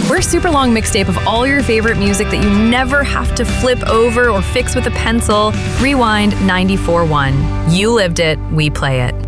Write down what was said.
We're a super long mixtape of all your favorite music that you never have to flip over or fix with a pencil. Rewind 94.1. You lived it, we play it.